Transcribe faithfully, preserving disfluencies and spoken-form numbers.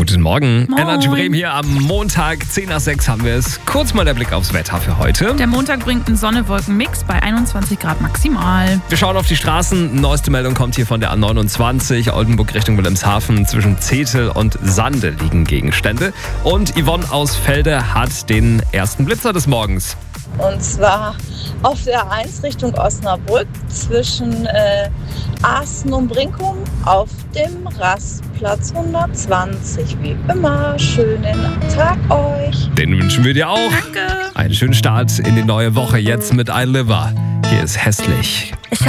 Guten Morgen. Moin. Energy Bremen hier am Montag, zehn nach sechs haben wir es. Kurz mal der Blick aufs Wetter für heute. Der Montag bringt einen Sonne-Wolken-Mix bei einundzwanzig Grad maximal. Wir schauen auf die Straßen. Neueste Meldung kommt hier von der A neunundzwanzig, Oldenburg Richtung Wilhelmshaven. Zwischen Zetel und Sande liegen Gegenstände. Und Yvonne aus Felde hat den ersten Blitzer des Morgens. Und zwar auf der eins Richtung Osnabrück zwischen äh, Asten und Brinkum auf dem Rastplatz hundertzwanzig. Wie immer, schönen Tag euch. Den wünschen wir dir auch. Danke. Einen schönen Start in die neue Woche jetzt mit I Liver. Hier ist Hässlich.